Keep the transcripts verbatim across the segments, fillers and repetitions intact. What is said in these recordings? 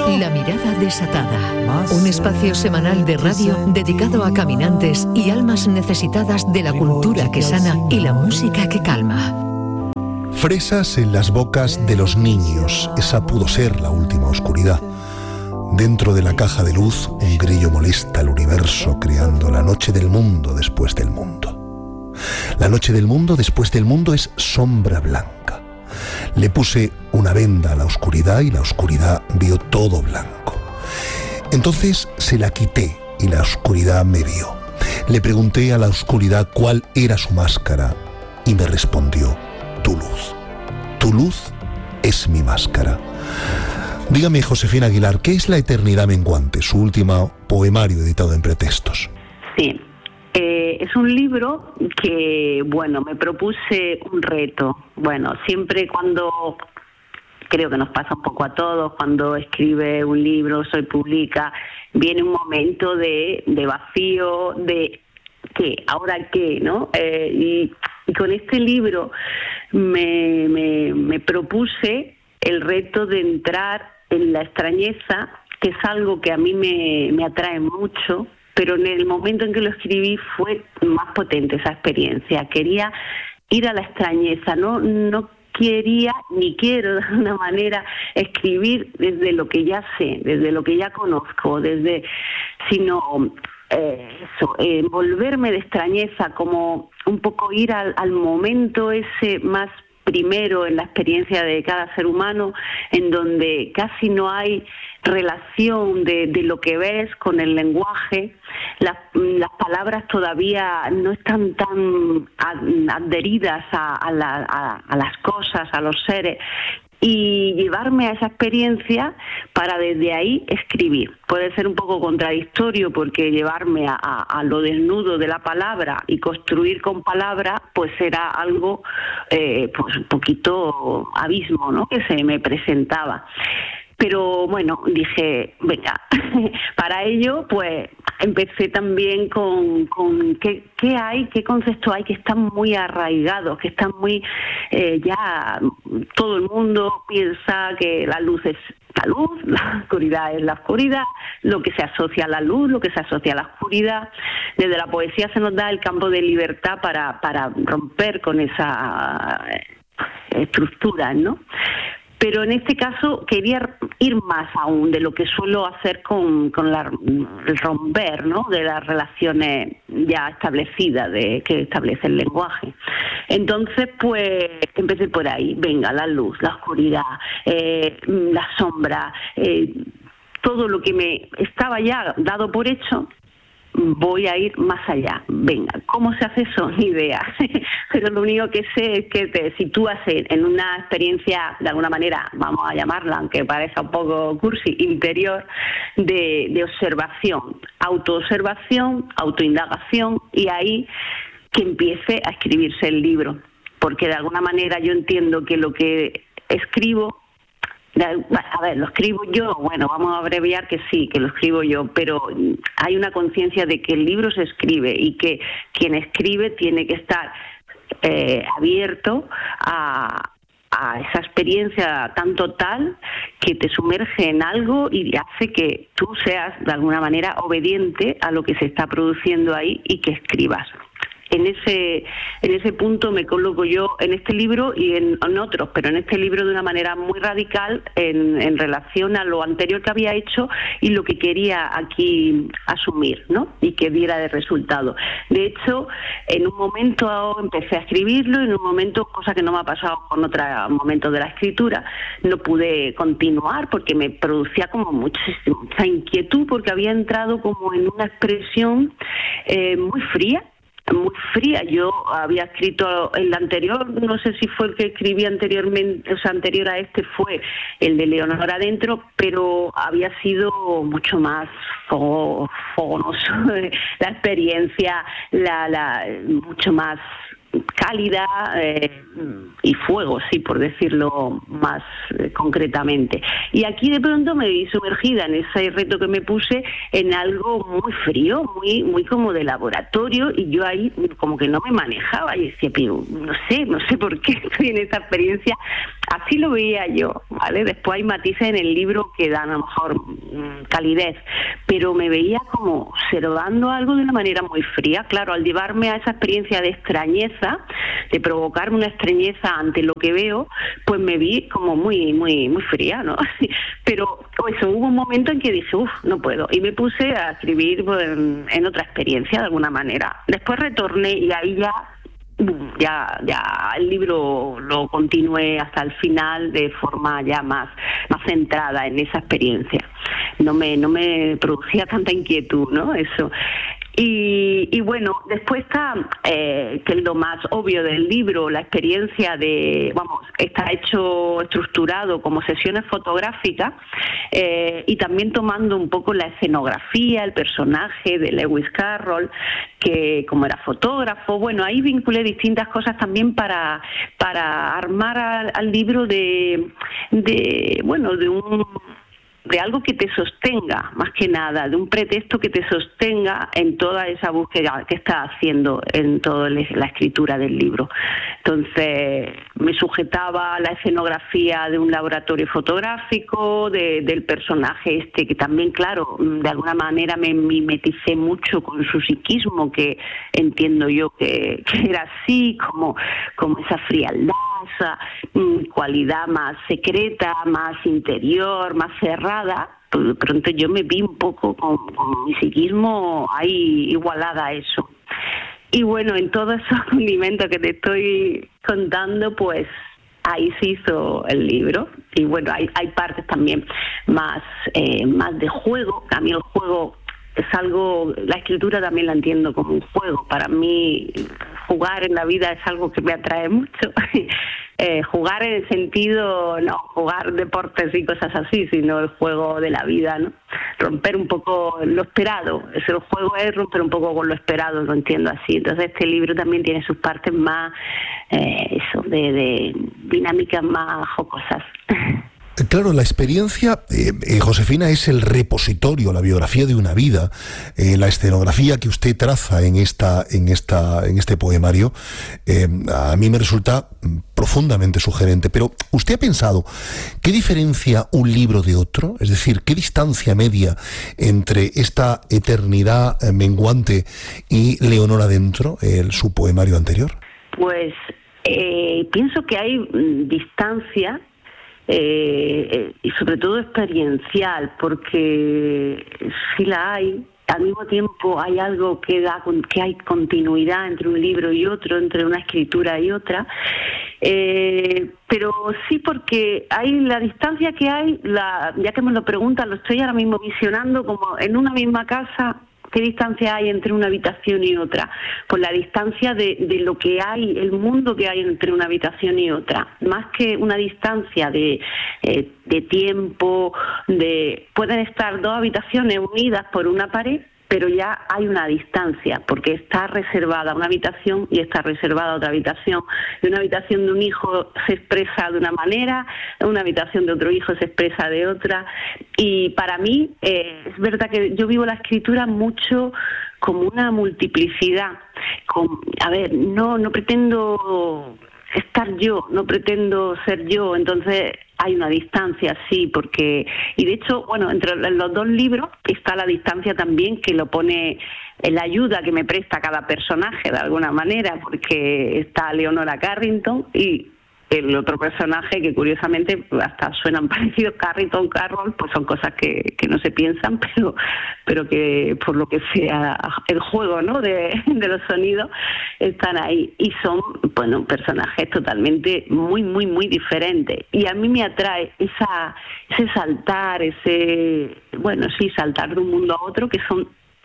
La mirada desatada. Un espacio semanal de radio dedicado a caminantes y almas necesitadas de la cultura que sana y la música que calma. Fresas en las bocas de los niños. Esa pudo ser la última oscuridad. Dentro de la caja de luz, un grillo molesta al universo creando la noche del mundo después del mundo. La noche del mundo después del mundo es sombra blanca. Le puse una venda a la oscuridad y la oscuridad vio todo blanco. Entonces se la quité y la oscuridad me vio. Le pregunté a la oscuridad cuál era su máscara y me respondió: tu luz. Tu luz es mi máscara. Dígame, Josefina Aguilar, ¿qué es La eternidad menguante, su último poemario editado en Pretextos? Sí. Eh, es un libro que, bueno, me propuse un reto. Bueno, siempre cuando, creo que nos pasa un poco a todos, cuando escribe un libro, se publica, viene un momento de, de vacío, de ¿qué? ¿Ahora qué? ¿No? Eh, y, y con este libro me, me, me propuse el reto de entrar en la extrañeza, que es algo que a mí me, me atrae mucho, pero en el momento en que lo escribí fue más potente esa experiencia. Quería ir a la extrañeza, no, no quería ni quiero de alguna manera escribir desde lo que ya sé, desde lo que ya conozco, desde sino eh, eso, eh, envolverme de extrañeza, como un poco ir al, al momento ese más primero en la experiencia de cada ser humano, en donde casi no hay relación de, de lo que ves con el lenguaje. Las, las palabras todavía no están tan adheridas a, a, la, a, a las cosas, a los seres, y llevarme a esa experiencia para desde ahí escribir. Puede ser un poco contradictorio, porque llevarme a, a, a lo desnudo de la palabra y construir con palabra, pues era algo, eh, pues un poquito abismo, ¿no?, que se me presentaba. Pero bueno, dije, venga, para ello pues empecé también con, con qué, qué hay, qué conceptos hay que están muy arraigados, que están muy, eh, ya todo el mundo piensa que la luz es la luz, la oscuridad es la oscuridad, lo que se asocia a la luz, lo que se asocia a la oscuridad. Desde la poesía se nos da el campo de libertad para, para romper con esa estructura, ¿no? Pero en este caso quería ir más aún de lo que suelo hacer con, con la, el romper, ¿no?, de las relaciones ya establecidas de que establece el lenguaje. Entonces, pues empecé por ahí. Venga, la luz, la oscuridad, eh, la sombra, eh, todo lo que me estaba ya dado por hecho. Voy a ir más allá. Venga, ¿cómo se hace eso? Ni idea. Pero lo único que sé es que te sitúas en una experiencia, de alguna manera, vamos a llamarla, aunque parezca un poco cursi, interior, de, de observación, autoobservación, autoindagación, y ahí que empiece a escribirse el libro. Porque de alguna manera yo entiendo que lo que escribo, a ver, lo escribo yo, bueno, vamos a abreviar que sí, que lo escribo yo, pero hay una conciencia de que el libro se escribe y que quien escribe tiene que estar eh, abierto a, a esa experiencia tan total que te sumerge en algo y hace que tú seas de alguna manera obediente a lo que se está produciendo ahí y que escribas. En ese en ese punto me coloco yo en este libro y en, en otros, pero en este libro de una manera muy radical en, en relación a lo anterior que había hecho y lo que quería aquí asumir, ¿no?, y que diera de resultado. De hecho, en un momento empecé a escribirlo y en un momento, cosa que no me ha pasado con otro momento de la escritura, no pude continuar porque me producía como mucha, mucha inquietud, porque había entrado como en una expresión eh, muy fría, muy fría. Yo había escrito el anterior, no sé si fue el que escribí anteriormente, o sea, anterior a este fue el de Leonor Adentro, pero había sido mucho más fogonoso la experiencia, la, la mucho más cálida eh, y fuego, sí, por decirlo más eh, concretamente. Y aquí de pronto me vi sumergida en ese reto que me puse en algo muy frío, muy muy como de laboratorio, y yo ahí como que no me manejaba y decía, pero no sé, no sé por qué estoy en esta experiencia. Así lo veía yo, ¿vale? Después hay matices en el libro que dan a lo mejor mmm, calidez, pero me veía como observando algo de una manera muy fría. Claro, al llevarme a esa experiencia de extrañeza, de provocarme una extrañeza ante lo que veo, pues me vi como muy muy muy fría, ¿no? Pero eso, hubo un momento en que dije, uff, no puedo, y me puse a escribir pues, en, en otra experiencia de alguna manera. Después retorné y ahí ya ya ya el libro lo continué hasta el final de forma ya más más centrada en esa experiencia. No me no me producía tanta inquietud, ¿no? Eso. Y, y bueno, después está, eh, que es lo más obvio del libro, la experiencia de, vamos, está hecho, estructurado como sesiones fotográficas, eh, y también tomando un poco la escenografía, el personaje de Lewis Carroll, que como era fotógrafo, bueno, ahí vinculé distintas cosas también para, para armar al, al libro de, de, bueno, de un... de algo que te sostenga, más que nada, de un pretexto que te sostenga en toda esa búsqueda que estás haciendo en toda la escritura del libro. Entonces, me sujetaba a la escenografía de un laboratorio fotográfico, de, del personaje este, que también, claro, de alguna manera me mimeticé mucho con su psiquismo, que entiendo yo que, que era así, como, como esa frialdad, esa mm, cualidad más secreta, más interior, más cerrada. De pronto yo me vi un poco con, con mi psiquismo ahí igualada a eso. Y bueno, en todos esos condimentos que te estoy contando, pues ahí se hizo el libro. Y bueno, hay, hay partes también más, eh, más de juego. A mí el juego es algo, la escritura también la entiendo como un juego. Para mí jugar en la vida es algo que me atrae mucho. Eh, jugar en el sentido, no jugar deportes y cosas así, sino el juego de la vida, ¿no? Romper un poco lo esperado. Ese el juego es romper un poco con lo esperado, lo entiendo así. Entonces este libro también tiene sus partes más, eh, eso, de, de dinámicas más jocosas. Claro, la experiencia, eh, eh, Josefina, es el repositorio, la biografía de una vida, eh, la escenografía que usted traza en esta, en esta, en este poemario, eh, a mí me resulta profundamente sugerente. Pero, ¿usted ha pensado qué diferencia un libro de otro? Es decir, ¿qué distancia media entre esta eternidad menguante y Leonor adentro, el, su poemario anterior? Pues eh, pienso que hay mm, distancia. Eh, y sobre todo experiencial, porque sí la hay. Al mismo tiempo hay algo que da que hay continuidad entre un libro y otro, entre una escritura y otra, eh, pero sí, porque hay la distancia que hay, la, ya que me lo preguntan, lo estoy ahora mismo visionando como en una misma casa. ¿Qué distancia hay entre una habitación y otra? Pues la distancia de, de lo que hay, el mundo que hay entre una habitación y otra. Más que una distancia de, eh, de tiempo, de pueden estar dos habitaciones unidas por una pared, pero ya hay una distancia, porque está reservada una habitación y está reservada otra habitación. Y una habitación de un hijo se expresa de una manera, una habitación de otro hijo se expresa de otra. Y para mí, eh, es verdad que yo vivo la escritura mucho como una multiplicidad. Con, a ver, no, no pretendo estar yo, no pretendo ser yo, entonces hay una distancia, sí, porque, y de hecho, bueno, entre los dos libros está la distancia también que lo pone en la ayuda que me presta cada personaje de alguna manera, porque está Leonora Carrington y el otro personaje que curiosamente hasta suenan parecidos, Carrington, Carroll, pues son cosas que, que no se piensan, pero pero que por lo que sea el juego, ¿no?, de, de los sonidos están ahí y son, bueno, personajes totalmente muy, muy, muy diferentes. Y a mí me atrae esa ese saltar, ese, bueno, sí, saltar de un mundo a otro, que son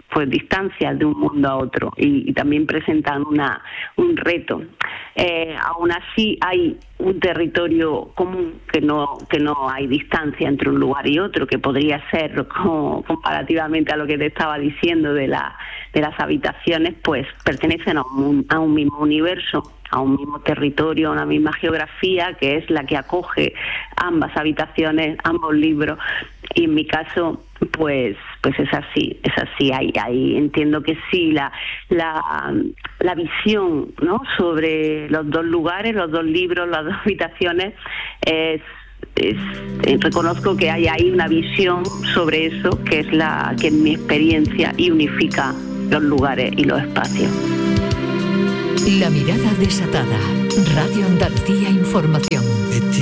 pues distancias de un mundo a otro y, y también presentan una un reto. Eh, aún así hay un territorio común, que no que no hay distancia entre un lugar y otro, que podría ser como, comparativamente a lo que te estaba diciendo de la de las habitaciones, pues pertenecen a un, a un mismo universo, a un mismo territorio, a una misma geografía, que es la que acoge ambas habitaciones, ambos libros. Y en mi caso, pues pues es así, es así. Ahí, ahí entiendo que sí, la, la la visión, ¿no?, sobre los dos lugares, los dos libros, las dos habitaciones, es Es, eh, reconozco que hay ahí una visión sobre eso que es la que es mi experiencia y unifica los lugares y los espacios. La mirada desatada. Radio Andalucía Información.